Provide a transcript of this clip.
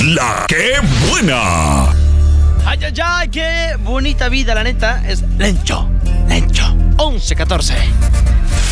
La que buena. Ay, ay, ay, qué bonita vida, la neta. Es Lencho. 11-14.